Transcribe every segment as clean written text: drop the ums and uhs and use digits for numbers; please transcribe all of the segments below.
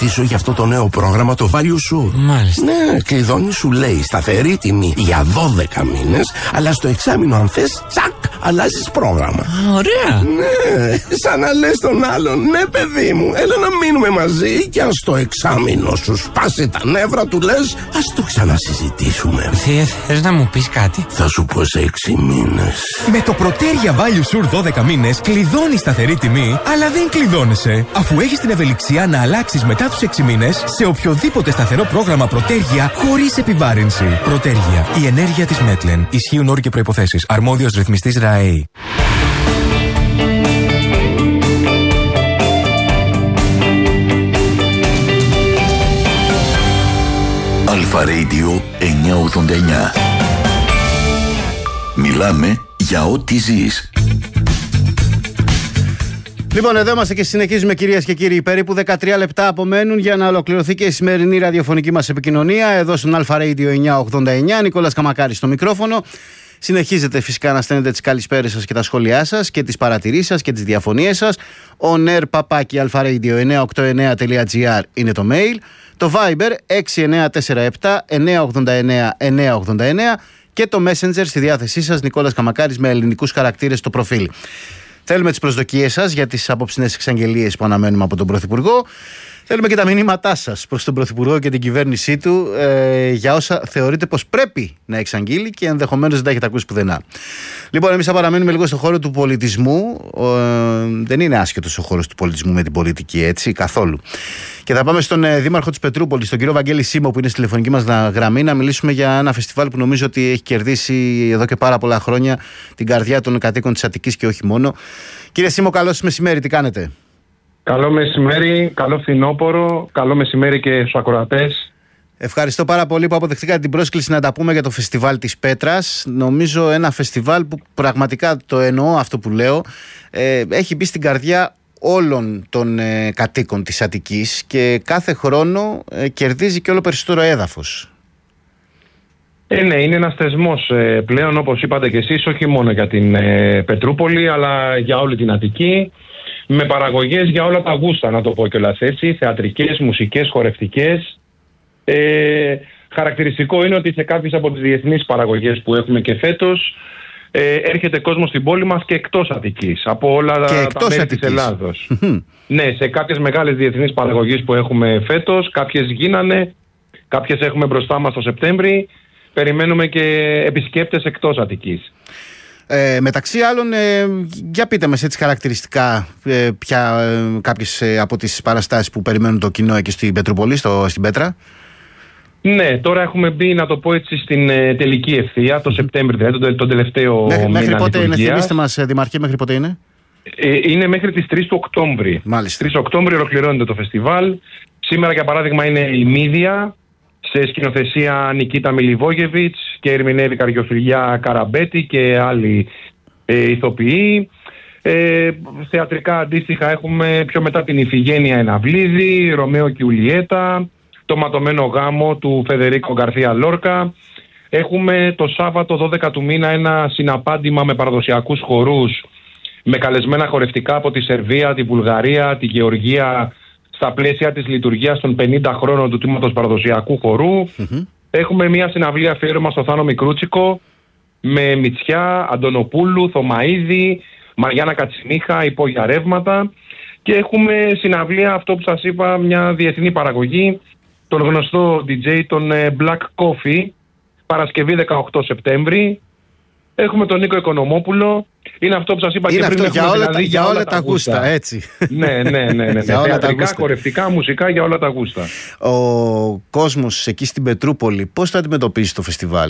συζητήσω για αυτό το νέο πρόγραμμα, το Value Sure. Μάλιστα. Ναι, κλειδώνει, σου λέει σταθερή τιμή για 12 μήνες, αλλά στο εξάμηνο, αν θες, τσακ, αλλάζεις πρόγραμμα. Ωραία. Ναι, σαν να λες τον άλλον, ναι, παιδί μου, έλα να μείνουμε μαζί και αν στο εξάμηνο σου σπάσει τα νεύρα, του λες, ας το ξανασυζητήσουμε. Θες να μου πεις κάτι? Θα σου πω σε 6 μήνες. Με το Protergia Value Sure 12 μήνες κλειδώνεις σταθερή τιμή, αλλά δεν κλειδώνεσαι. Αφού έχεις την ευελιξία να αλλάξεις μετά τους 6 μήνες σε οποιοδήποτε σταθερό πρόγραμμα Protergia χωρίς επιβάρυνση. Protergia, η ενέργεια της Μέτλεν. Ισχύουν όροι και προϋποθέσεις. Αρμόδιος ρυθμιστής ΡΑΕΗ. Αλφα Radio 989. Μιλάμε για ό,τι ζεις. Λοιπόν, εδώ είμαστε και συνεχίζουμε, κυρίες και κύριοι. Περίπου 13 λεπτά απομένουν για να ολοκληρωθεί και η σημερινή ραδιοφωνική μας επικοινωνία εδώ στον Αλφα Radio 989. Νικόλας Καμακάρης στο μικρόφωνο. Συνεχίζετε φυσικά να στέλνετε τις καλησπέρες σας και τα σχόλιά σας και τις παρατηρήσεις σας και τις διαφωνίες σας. onair@alfaradio989.gr είναι το mail. Το Viber 6947 989 989 και το Messenger στη διάθεσή σας, Νικόλας Καμακάρης με ελληνικούς χαρακτήρες στο προφίλ. Θέλουμε τις προσδοκίες σας για τις απόψινες εξαγγελίες που αναμένουμε από τον Πρωθυπουργό. Θέλουμε και τα μηνύματά σας προς τον Πρωθυπουργό και την κυβέρνησή του για όσα θεωρείτε πως πρέπει να εξαγγείλει και ενδεχομένως δεν τα έχετε ακούσει πουθενά. Λοιπόν, εμείς θα παραμείνουμε λίγο στον χώρο του πολιτισμού. Δεν είναι άσχετος ο χώρος του πολιτισμού με την πολιτική, έτσι, καθόλου. Και θα πάμε στον Δήμαρχο της Πετρούπολης, τον κύριο Βαγγέλη Σίμο, που είναι στη τηλεφωνική μας γραμμή, να μιλήσουμε για ένα φεστιβάλ που νομίζω ότι έχει κερδίσει εδώ και πάρα πολλά χρόνια την καρδιά των κατοίκων της Αττικής και όχι μόνο. Κύριε Σίμο, καλώς μεσημέρι, τι κάνετε? Καλό μεσημέρι, καλό φθινόπωρο, καλό μεσημέρι και στους ακροατές. Ευχαριστώ πάρα πολύ που αποδεχτήκατε την πρόσκληση να τα πούμε για το φεστιβάλ της Πέτρας. Νομίζω ένα φεστιβάλ που πραγματικά το εννοώ αυτό που λέω, έχει μπει στην καρδιά όλων των κατοίκων της Αττικής και κάθε χρόνο κερδίζει και όλο περισσότερο έδαφος. Ναι, είναι ένας θεσμός πλέον, όπως είπατε και εσείς, όχι μόνο για την Πετρούπολη αλλά για όλη την Αττική, με παραγωγές για όλα τα γούστα, να το πω κιόλας έτσι, θεατρικές, μουσικές, χορευτικές. Χαρακτηριστικό είναι ότι σε κάποιες από τις διεθνείς παραγωγές που έχουμε και φέτος έρχεται κόσμος στην πόλη μας και εκτός Αττικής, από όλα τα μέρη της Ελλάδος. Ναι, σε κάποιες μεγάλες διεθνείς παραγωγές που έχουμε φέτος, κάποιες γίνανε, κάποιες έχουμε μπροστά μας το Σεπτέμβρη, περιμένουμε και επισκέπτες εκτός Αττικής. Μεταξύ άλλων, για πείτε μας έτσι χαρακτηριστικά κάποιες από τις παραστάσεις που περιμένουν το κοινό εκεί στην Πετρούπολη, στην Πέτρα. Ναι, τώρα έχουμε μπει, να το πω έτσι, στην τελική ευθεία, το Σεπτέμβρη, δηλαδή τον τελευταίο μήνα. Μέχρι πότε είναι, θυμίστε μας, Δημαρχέ, μέχρι πότε είναι? Είναι μέχρι τις 3 του Οκτώβρη. Μάλιστα. 3 Οκτώβρη ολοκληρώνεται το φεστιβάλ. Σήμερα, για παράδειγμα, είναι η Μύδια, σε σκηνοθεσία Νικίτα Μιλιβόγεβιτς και ερμηνεύει Καριοφιλιά Καραμπέτη και άλλοι ηθοποιοί. Θεατρικά αντίστοιχα έχουμε πιο μετά την Ιφηγένεια Εναυλίδη, Ρωμαίο και Ιουλιέτα, το ματωμένο γάμο του Φεδερίκο Γκαρθία Λόρκα. Έχουμε το Σάββατο 12 του μήνα ένα συναπάντημα με παραδοσιακούς χορούς, με καλεσμένα χορευτικά από τη Σερβία, τη Βουλγαρία, τη Γεωργία, στα πλαίσια της λειτουργίας των 50 χρόνων του τμήματος παραδοσιακού χορού. Έχουμε μια συναυλία αφιέρωμα στο Θάνο Μικρούτσικο, με Μητσιά, Αντωνοπούλου, Θωμαΐδη, Μαριάννα Κατσιμίχα, Υπόγεια Ρεύματα. Και έχουμε συναυλία, αυτό που σας είπα, μια διεθνή παραγωγή, τον γνωστό DJ, τον Black Coffee, Παρασκευή 18 Σεπτέμβρη. Έχουμε τον Νίκο Οικονομόπουλο. Είναι αυτό που σας είπα, είναι και πριν. Αυτό, για όλα τα γούστα, έτσι. Ναι. Θεατρικά, χορευτικά, μουσικά, για όλα τα γούστα. Ο κόσμος εκεί στην Πετρούπολη πώς θα αντιμετωπίζει το φεστιβάλ?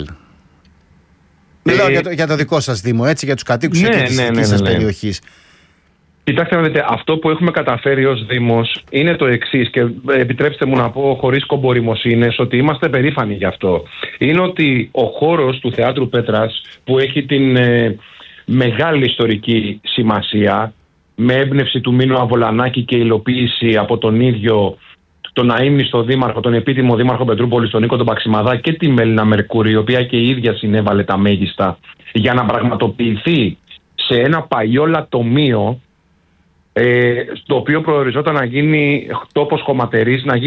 Μιλάω για το δικό σας Δήμο, έτσι, για τους κατοίκους της σας περιοχής. Κοιτάξτε να δείτε, αυτό που έχουμε καταφέρει ως Δήμος είναι το εξής, και επιτρέψτε μου να πω χωρίς κομποριμοσύνες ότι είμαστε περήφανοι γι' αυτό. Είναι ότι ο χώρος του Θεάτρου Πέτρας, που έχει την μεγάλη ιστορική σημασία, με έμπνευση του Μίνου Αβολανάκη και υλοποίηση από τον ίδιο τον αείμνηστο δήμαρχο, τον επίτιμο δήμαρχο Πετρούπολης, τον Νίκο τον Παξιμαδά, και τη Μέλινα Μερκούρη, η οποία και η ίδια συνέβαλε τα μέγιστα για να πραγματοποιηθεί σε ένα παλιό λατομείο, στο οποίο προοριζόταν να γίνει τόπος χωματερής, να γίνει